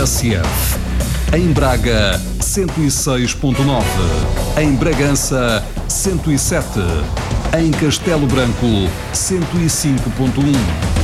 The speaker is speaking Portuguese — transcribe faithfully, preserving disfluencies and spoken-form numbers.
S F. Em Braga, cento e seis ponto nove. Em Bragança, cento e sete. Em Castelo Branco, cento e cinco ponto um.